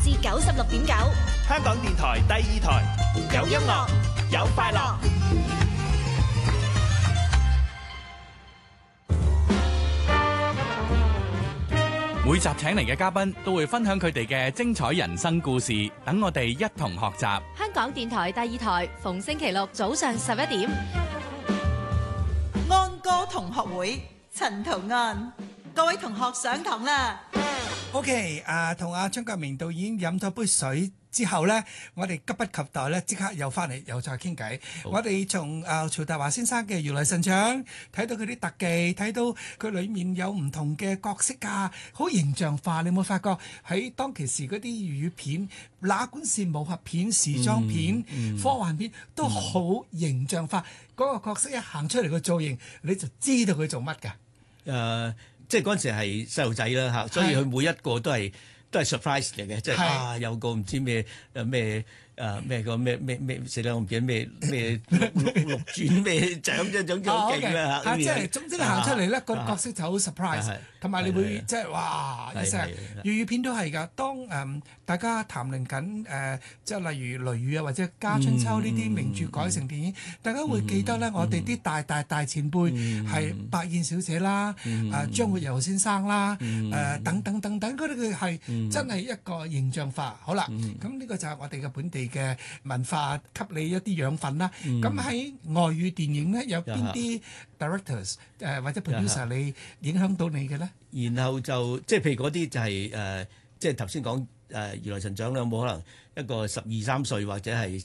至96.9， 香港電台第2台，有音樂，有快樂。 每集請嚟嘅嘉賓都會分享佢哋嘅精彩人生故事，等我哋一同學習。 香港電台第2台，逢星期六早上11點， 安歌同學會陳圖安，各位同學上堂啦。 OK， 同阿張國明導演飲咗杯水之後呢，我哋急不及待呢，即刻又翻嚟又再傾偈。我哋從曹達華先生嘅《如來神掌》睇到佢啲特技，睇到佢裡面有唔同嘅角色啊，好形象化。你有冇發覺喺當其時嗰啲粵語片，哪管是武俠片、時裝片、科幻片，都好形象化。嗰個角色一行出嚟個造型，你就知道佢做乜㗎。 即係嗰陣時係細路仔啦嚇，所以佢每一個都係 surprise 嚟嘅，即係有個唔知咩咩個咩死啦！我唔記得咩六轉咩獎啫，總之好勁啦嚇！ 即係總之你行出嚟咧，個角色就好 surprise，同埋你會即係哇！一聲粵語片都係㗎。當大家談論緊即係例如《雷雨》啊，或者《家春秋》呢啲名著改成電影，大家會記得咧，我哋啲大前輩係白燕小姐啦，張活游先生啦，等等，嗰啲佢係真係一個形象化。好啦，咁呢個就係我哋嘅本地嘅文化，給你一啲養分啦。咁喺外語電影咧，有邊啲 directors 或者 producer 你影響到你嘅咧？ 然後就即係譬如嗰啲就係即係頭先講如來神掌啦，有冇可能一個12、13歲或者係